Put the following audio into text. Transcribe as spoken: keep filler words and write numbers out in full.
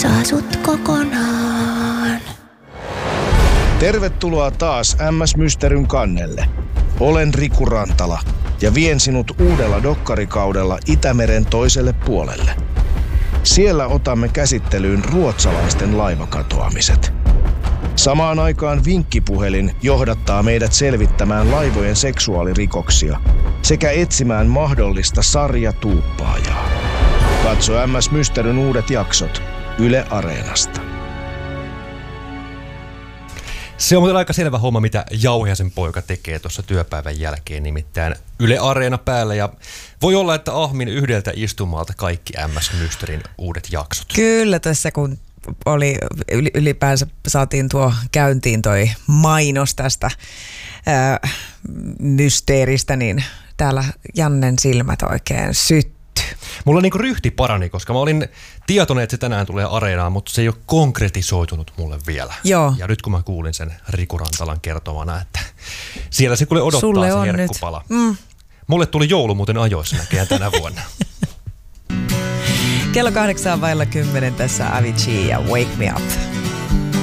saa sut kokonaan. Tervetuloa taas M S Mysteryn kannelle. Olen Riku Rantala ja vien sinut uudella dokkarikaudella Itämeren toiselle puolelle. Siellä otamme käsittelyyn ruotsalaisten laivakatoamiset. Samaan aikaan vinkkipuhelin johdattaa meidät selvittämään laivojen seksuaalirikoksia sekä etsimään mahdollista sarjatuuppaajaa. Katso M S Mysteryn uudet jaksot Yle Areenasta. Se on muuten aika selvä homma, mitä Jauhiaisen poika tekee tuossa työpäivän jälkeen, nimittäin Yle Areena päällä. Ja voi olla, että ahmin yhdeltä istumalta kaikki M S Mysterin uudet jaksot. Kyllä, tässä kun oli ylipäänsä saatiin tuo käyntiin toi mainos tästä ää, mysteeristä, niin täällä Jannen silmät oikein sytty. Mulla niinku ryhti parani, koska mä olin tietoinen, että se tänään tulee Areenaan, mutta se ei ole konkretisoitunut mulle vielä. Joo. Ja nyt kun mä kuulin sen Riku Rantalan kertomana, että siellä se kuule odottaa Sulle se on herkkupala. Mm. Mulle tuli joulu muuten ajoissa näköjään tänä vuonna. Kello kahdeksan vailla kymmenen tässä Avicii ja Wake Me Up.